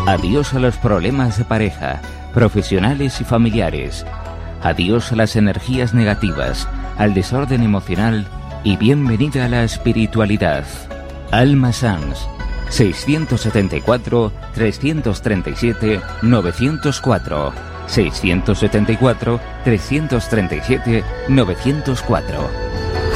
Adiós a los problemas de pareja, profesionales y familiares. Adiós a las energías negativas, al desorden emocional y bienvenida a la espiritualidad. Alma Sans, 674-337-904. 674-337-904.